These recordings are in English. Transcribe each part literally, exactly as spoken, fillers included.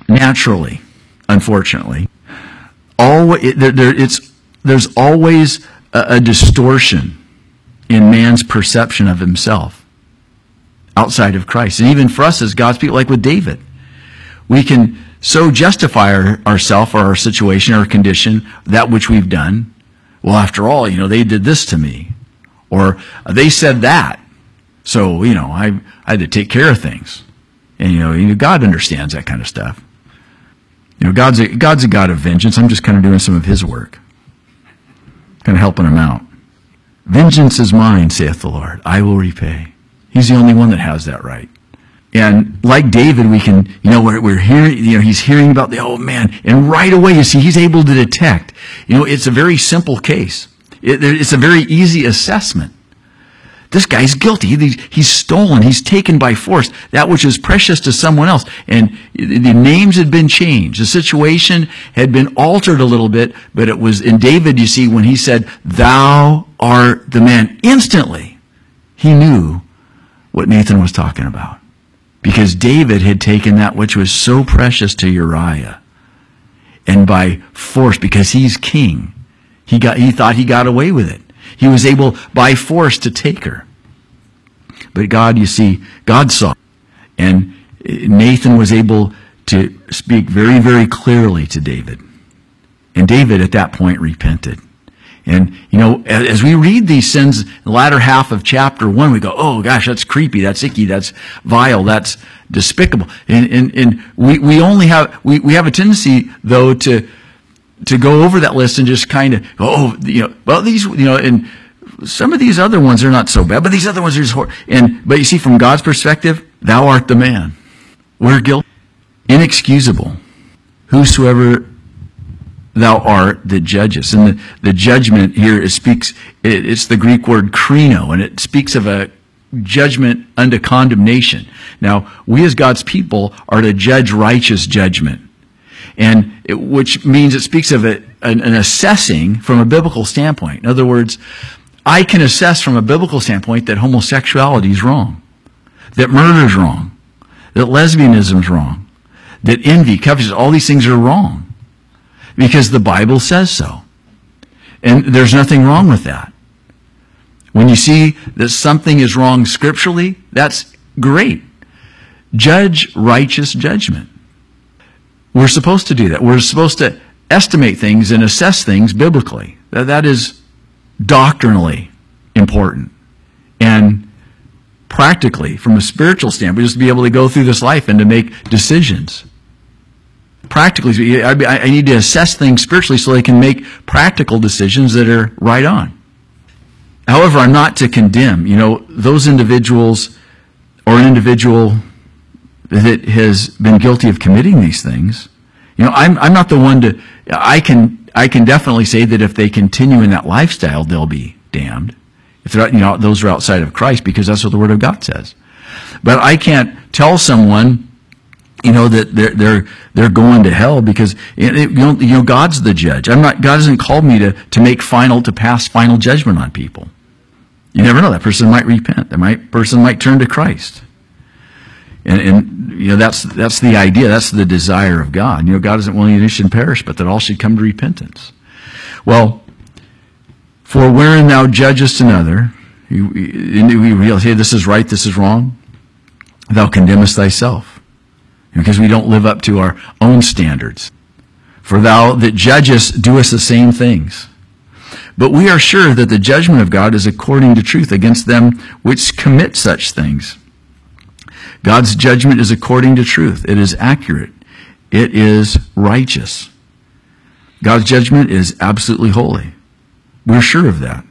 naturally, unfortunately, all, it, there, there, it's, there's always a, a distortion in man's perception of himself outside of Christ. And even for us as God's people, like with David, we can so justify our, ourselves or our situation or our condition, that which we've done. Well, after all, you know, they did this to me. Or they said that. So, you know, I, I had to take care of things. And, you know, God understands that kind of stuff. You know, God's a, God's a God of vengeance. I'm just kind of doing some of his work. Kind of helping him out. Vengeance is mine, saith the Lord. I will repay. He's the only one that has that right. And like David, we can, you know, we're, we're hearing, you know, he's hearing about the, oh man, and right away, you see, he's able to detect. You know, it's a very simple case. It, it's a very easy assessment. This guy's guilty. He, he's stolen. He's taken by force that which is precious to someone else. And the names had been changed. The situation had been altered a little bit, but it was in David, you see, when he said, thou art the man, instantly he knew what Nathan was talking about. Because David had taken that which was so precious to Uriah, and by force, because he's king, he got he thought he got away with it. He was able by force to take her. But God, you see, God saw. And Nathan was able to speak very, very clearly to David. And David at that point repented. And, you know, as we read these sins in the latter half of chapter one, we go, oh gosh, that's creepy, that's icky, that's vile, that's despicable. And, and, and we, we only have, we, we have a tendency, though, to, to go over that list and just kind of, oh, you know, well, these, you know, and some of these other ones are not so bad, but these other ones are just horrible. And, but you see, from God's perspective, thou art the man. We're guilty. Inexcusable. Whosoever thou art that judgest. And the, the judgment here, it speaks, it, it's the Greek word krino, and it speaks of a judgment unto condemnation. Now, we as God's people are to judge righteous judgment. And it, which means it speaks of a, an, an assessing from a biblical standpoint. In other words, I can assess from a biblical standpoint that homosexuality is wrong, that murder is wrong, that lesbianism is wrong, that envy, covetousness, all these things are wrong. Because the Bible says so. And there's nothing wrong with that. When you see that something is wrong scripturally, that's great. Judge righteous judgment. We're supposed to do that. We're supposed to estimate things and assess things biblically. That is doctrinally important. And practically, from a spiritual standpoint, just to be able to go through this life and to make decisions. Practically, I need to assess things spiritually so they can make practical decisions that are right on. However, I'm not to condemn, you know, those individuals or an individual that has been guilty of committing these things. You know, I'm I'm not the one to, I can I can definitely say that if they continue in that lifestyle, they'll be damned. If they're, you know, those are outside of Christ, because that's what the Word of God says. But I can't tell someone, you know, that they're they're they're going to hell because it, it, you know, you know God's the judge. I'm not. God hasn't called me to to make final to pass final judgment on people. You never know. That person might repent. That might person might turn to Christ. And, and you know that's that's the idea. That's the desire of God. You know, God isn't willing that any should perish, but that all should come to repentance. Well, for wherein thou judgest another, you, you, we realize, hey, this is right, this is wrong. Thou condemnest thyself, because we don't live up to our own standards. For thou that judgest doest the same things. But we are sure that the judgment of God is according to truth against them which commit such things. God's judgment is according to truth. It is accurate. It is righteous. God's judgment is absolutely holy. We're sure of that.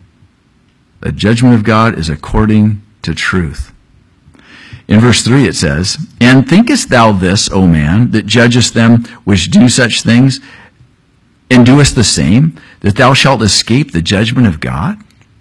The judgment of God is according to truth. In verse three it says, and thinkest thou this, O man, that judgest them which do such things, and doest the same, that thou shalt escape the judgment of God?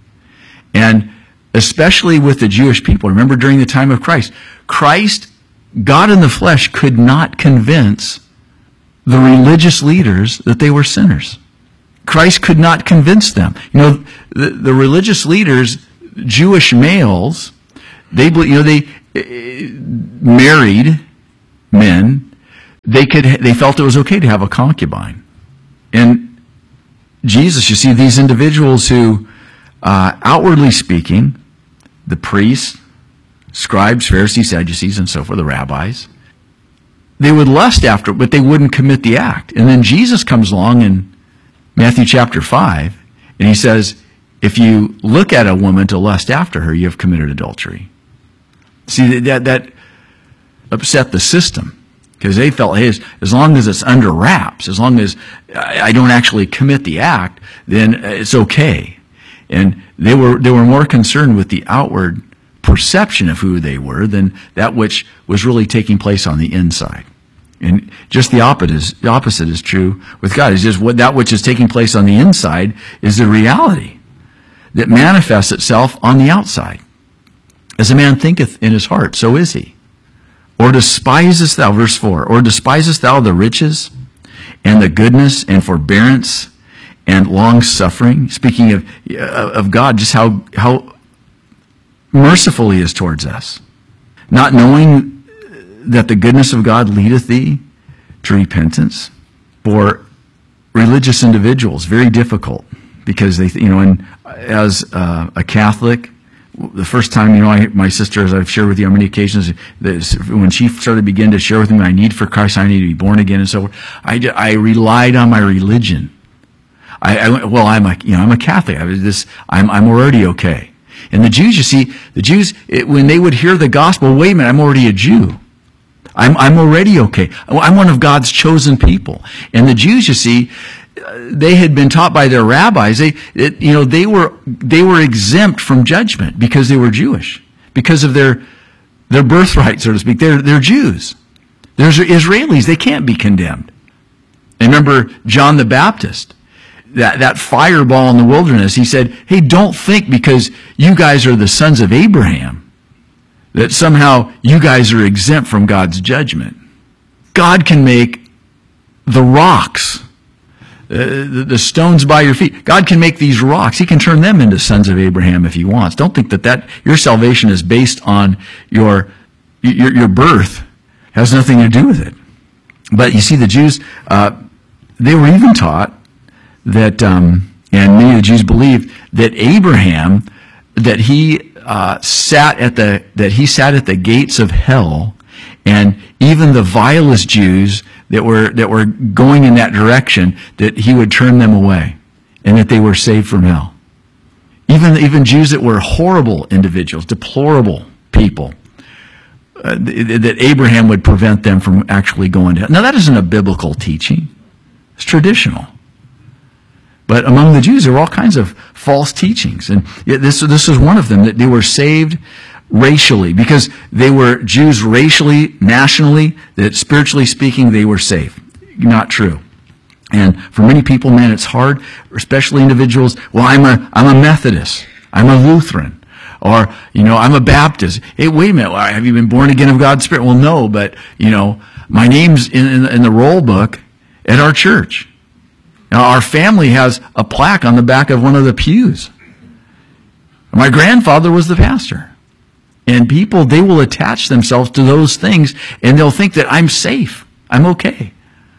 And especially with the Jewish people, remember during the time of Christ, Christ, God in the flesh, could not convince the religious leaders that they were sinners. Christ could not convince them. You know, the, the religious leaders, Jewish males, they, you know, they married men they could, they felt it was okay to have a concubine. And Jesus, you see, these individuals who, uh, outwardly speaking, the priests, scribes, Pharisees, Sadducees, and so forth, the rabbis, they would lust after it, but they wouldn't commit the act. And then Jesus comes along in Matthew chapter five, and he says, if you look at a woman to lust after her, you have committed adultery. See, that, that upset the system, because they felt, hey, as, as long as it's under wraps, as long as I don't actually commit the act, then it's okay. And they were, they were more concerned with the outward perception of who they were than that which was really taking place on the inside. And just the opposite is, the opposite is true with God. It's just what that which is taking place on the inside is the reality that manifests itself on the outside. As a man thinketh in his heart, so is he. Or despisest thou, verse four, or despisest thou the riches and the goodness and forbearance and long suffering? Speaking of, of God, just how, how merciful he is towards us. Not knowing that the goodness of God leadeth thee to repentance. For religious individuals, very difficult, because they, you know, and as uh, a Catholic, the first time, you know, I, my sister, as I've shared with you on many occasions, that when she started begin to share with me my need for Christ, I need to be born again and so forth, I, I relied on my religion. I, I went, well, I'm a, you know, I'm a Catholic. I was this, I'm, I'm already okay. And the Jews, you see, the Jews, it, when they would hear the gospel, wait a minute, I'm already a Jew. I'm, I'm already okay. I'm one of God's chosen people. And the Jews, you see, they had been taught by their rabbis. They, it, you know, they were they were exempt from judgment because they were Jewish, because of their their birthright, so to speak. They're they're Jews. There's Israelis. They can't be condemned. And remember John the Baptist, that that fireball in the wilderness. He said, "Hey, don't think because you guys are the sons of Abraham that somehow you guys are exempt from God's judgment. God can make the rocks." Uh, the, the stones by your feet. God can make these rocks. He can turn them into sons of Abraham if he wants. Don't think that, that your salvation is based on your, your, your birth. It has nothing to do with it. But you see, the Jews, uh, they were even taught that, um, and many of the Jews believed that Abraham, that he uh, sat at the that he sat at the gates of hell, and even the vilest Jews that were that were going in that direction, that he would turn them away, and that they were saved from hell. Even even Jews that were horrible individuals, deplorable people, uh, th- that Abraham would prevent them from actually going to hell. Now that isn't a biblical teaching; it's traditional. But among the Jews, there were all kinds of false teachings, and this this is one of them, that they were saved racially, because they were Jews racially, nationally, that spiritually speaking, they were saved. Not true. And for many people, man, it's hard, especially individuals. Well, I'm a, I'm a Methodist. I'm a Lutheran. Or, you know, I'm a Baptist. Hey, wait a minute. Have you been born again of God's Spirit? Well, no, but, you know, my name's in, in, in the roll book at our church. Now, our family has a plaque on the back of one of the pews. My grandfather was the pastor. And people, they will attach themselves to those things, and they'll think that I'm safe. I'm okay.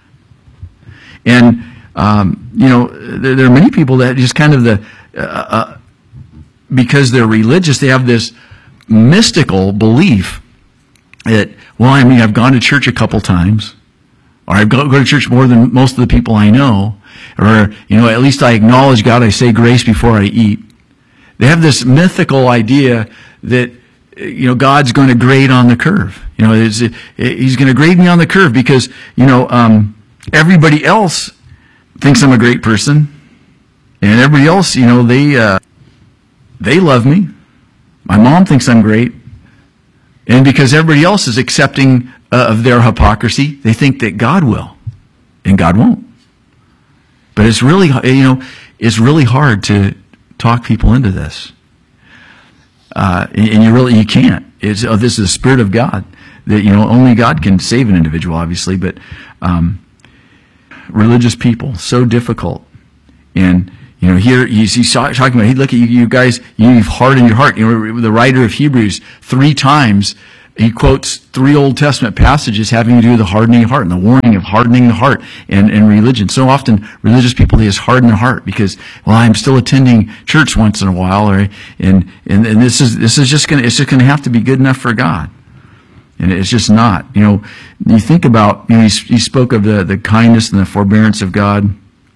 And, um, you know, there, there are many people that just kind of the, uh, uh, because they're religious, they have this mystical belief that, well, I mean, I've gone to church a couple times, or I've go, go to church more than most of the people I know, or, you know, at least I acknowledge God, I say grace before I eat. They have this mythical idea that, you know, God's going to grade on the curve. You know, it's, it, he's going to grade me on the curve because, you know, um, everybody else thinks I'm a great person, and everybody else, you know, they uh, they love me. My mom thinks I'm great, and because everybody else is accepting uh, of their hypocrisy, they think that God will, and God won't. But it's really, you know, it's really hard to talk people into this. Uh, and you really, you can't. It's, oh, this is the Spirit of God. That, you know, only God can save an individual, obviously, but um, religious people, so difficult. And, you know, here he's, he's talking about, hey, look at you, you guys, you've hardened your heart. You know, the writer of Hebrews, three times, he quotes three Old Testament passages having to do with the hardening of heart and the warning of hardening the heart and, and religion. So often religious people, they just harden their heart because, well, I'm still attending church once in a while, or, and, and, and this is, this is just gonna, it's just gonna have to be good enough for God. And it's just not. You know, you think about, you know, he, he spoke of the, the kindness and the forbearance of God.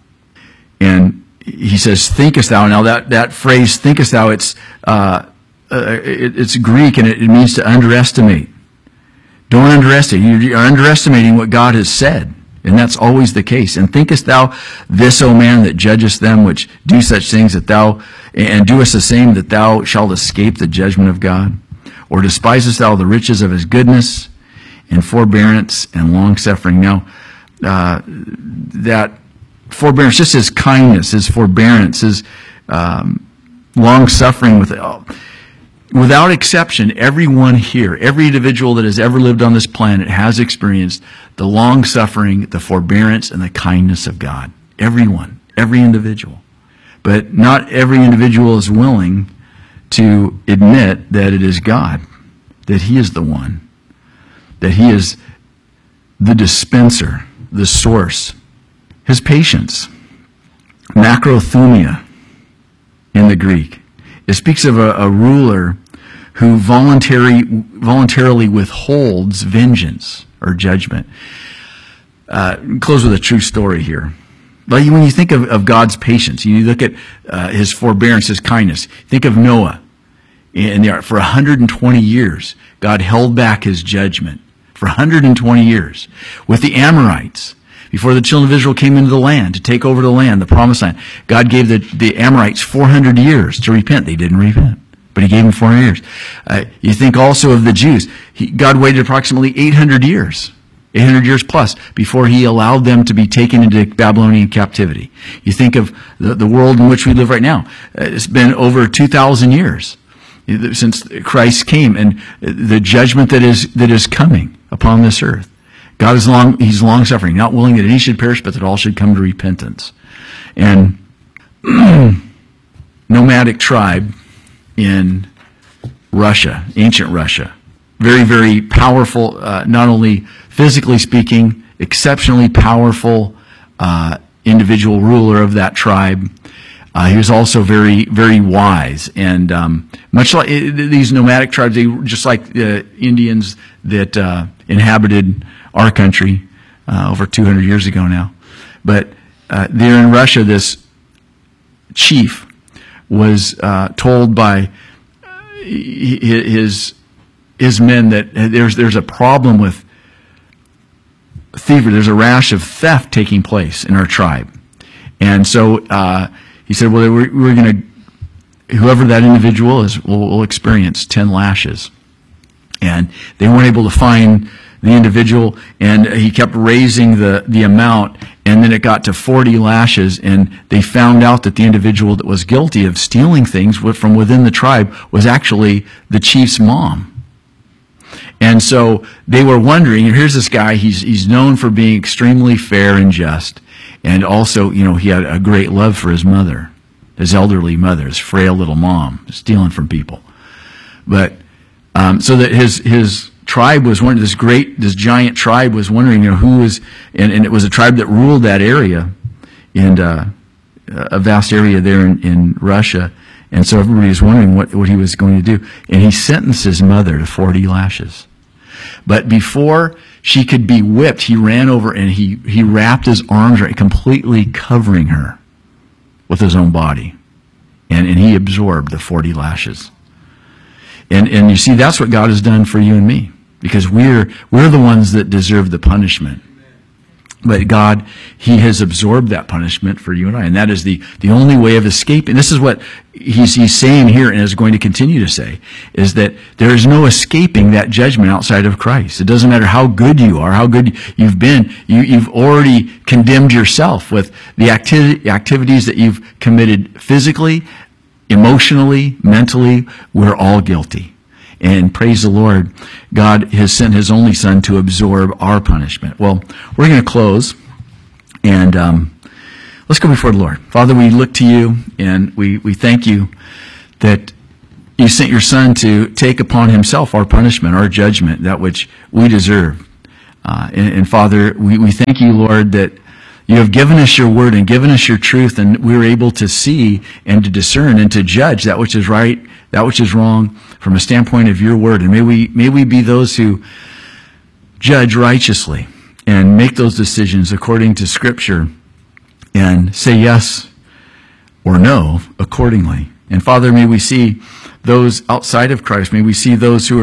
And he says, thinkest thou. Now that, that phrase, thinkest thou, it's, uh, uh, it, it's Greek, and it, it means to underestimate. Don't underestimate. You're underestimating what God has said. And that's always the case. And thinkest thou this, O man, that judgest them which do such things, that thou, and doest the same, that thou shalt escape the judgment of God? Or despisest thou the riches of his goodness and forbearance and long-suffering? Now, uh, that forbearance, just his kindness, his forbearance, his um, long-suffering, with, uh, without exception, everyone here, every individual that has ever lived on this planet has experienced the long-suffering, the forbearance, and the kindness of God. Everyone, every individual. But not every individual is willing to admit that it is God, that he is the one, that he is the dispenser, the source. His patience, macrothumia in the Greek, it speaks of a, a ruler who voluntary, voluntarily withholds vengeance or judgment. Uh, close with a true story here. Like when you think of, of God's patience, you look at uh, his forbearance, his kindness. Think of Noah. In the ark. For one hundred twenty years, God held back his judgment. For one hundred twenty years. With the Amorites, before the children of Israel came into the land to take over the land, the promised land, God gave the, the Amorites four hundred years to repent. They didn't repent, but he gave them four hundred years. Uh, you think also of the Jews. He, God waited approximately eight hundred years. eight hundred years plus before he allowed them to be taken into Babylonian captivity. You think of the, the world in which we live right now. It's been over two thousand years since Christ came, and the judgment that is that is coming upon this earth. God is long, he's long-suffering, not willing that any should perish, but that all should come to repentance. And nomadic tribe in Russia, ancient Russia, very, very powerful, uh, not only physically speaking, exceptionally powerful uh, individual ruler of that tribe. Uh, he was also very, very wise, and um, much like uh, these nomadic tribes, they just like the Indians that uh, inhabited our country uh, over two hundred years ago now. But uh, there in Russia, this chief was uh, told by his his men that there's there's a problem with thievery. There's a rash of theft taking place in our tribe, and so. Uh, He said, well, we're, we're going to, whoever that individual is will, will experience ten lashes. And they weren't able to find the individual, and he kept raising the, the amount, and then it got to forty lashes, and they found out that the individual that was guilty of stealing things from within the tribe was actually the chief's mom. And so they were wondering, here's this guy, he's, he's known for being extremely fair and just. And also, you know, he had a great love for his mother, his elderly mother, his frail little mom, stealing from people. But, um, so that his, his tribe was one, this great, this giant tribe was wondering, you know, who was, and, and it was a tribe that ruled that area, and, uh, a vast area there in, in Russia. And so everybody was wondering what, what he was going to do. And he sentenced his mother to forty lashes. But before she could be whipped, he ran over and he, he wrapped his arms around, completely covering her with his own body. And, and he absorbed the forty lashes. And, and you see, that's what God has done for you and me. Because we're, we're the ones that deserve the punishment. But God, he has absorbed that punishment for you and I. And that is the, the only way of escaping. This is what he's, he's saying here and is going to continue to say, is that there is no escaping that judgment outside of Christ. It doesn't matter how good you are, how good you've been. You, you've already condemned yourself with the acti- activities that you've committed physically, emotionally, mentally. We're all guilty. And praise the Lord, God has sent his only Son to absorb our punishment. Well, we're going to close, and um, let's go before the Lord. Father, we look to you, and we, we thank you that you sent your Son to take upon himself our punishment, our judgment, that which we deserve. Uh, and, and Father, we, we thank you, Lord, that you have given us your word and given us your truth, and we're able to see and to discern and to judge that which is right, that which is wrong from a standpoint of your word. And may we, may we be those who judge righteously and make those decisions according to Scripture and say yes or no accordingly. And Father, may we see those outside of Christ. May we see those who are